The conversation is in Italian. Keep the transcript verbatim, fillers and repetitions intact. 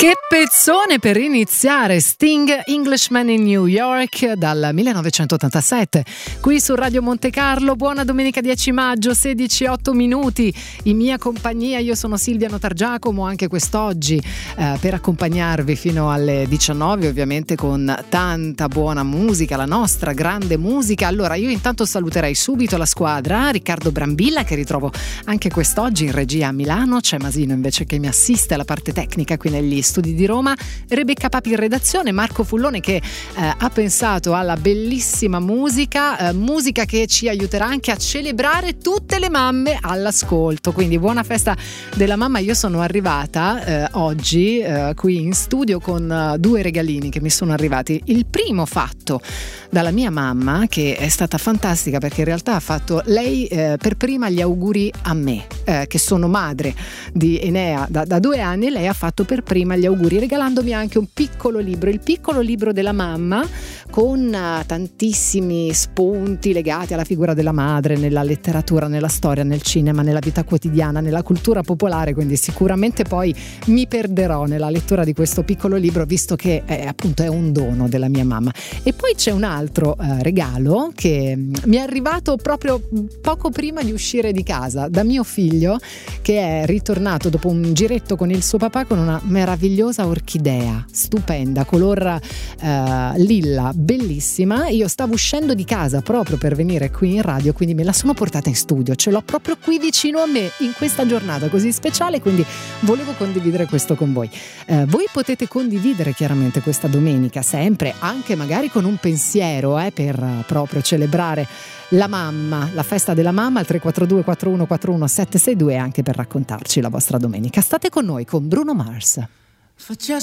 Che pezzone per iniziare, Sting, Englishman in New York dal millenovecentottantasette, qui su Radio Monte Carlo. Buona domenica dieci maggio, sedici e otto minuti, in mia compagnia. Io sono Silvia Notargiacomo, anche quest'oggi eh, per accompagnarvi fino alle diciannove, ovviamente con tanta buona musica, la nostra grande musica. Allora io intanto saluterei subito la squadra, Riccardo Brambilla che ritrovo anche quest'oggi in regia a Milano, c'è Masino invece che mi assiste alla parte tecnica qui negli studi di Roma, Rebecca Papi in redazione, Marco Fullone che eh, ha pensato alla bellissima musica, eh, musica che ci aiuterà anche a celebrare tutte le mamme all'ascolto, quindi buona festa della mamma. Io sono arrivata eh, oggi eh, qui in studio con uh, due regalini che mi sono arrivati. Il primo fatto dalla mia mamma, che è stata fantastica perché in realtà ha fatto lei eh, per prima gli auguri a me, eh, che sono madre di Enea da, da due anni. Lei ha fatto per prima gli auguri regalandomi anche un piccolo libro, il piccolo libro della mamma, con uh, tantissimi spunti legati alla figura della madre nella letteratura, nella storia, nel cinema, nella vita quotidiana, nella cultura popolare, quindi sicuramente poi mi perderò nella lettura di questo piccolo libro, visto che è, appunto è un dono della mia mamma. E poi c'è un altro uh, regalo che mi è arrivato proprio poco prima di uscire di casa da mio figlio, che è ritornato dopo un giretto con il suo papà con una meravigliosa orchidea stupenda, color uh, lilla, bellissima. Io stavo uscendo di casa proprio per venire qui in radio, quindi me la sono portata in studio, ce l'ho proprio qui vicino a me in questa giornata così speciale, quindi volevo condividere questo con voi. Uh, voi potete condividere chiaramente questa domenica sempre, anche magari con un pensiero eh, per uh, proprio celebrare la mamma, la festa della mamma, al tre quattro due quattro uno quattro uno sette sei due, anche per raccontarci la vostra domenica. State con noi con Bruno Mars.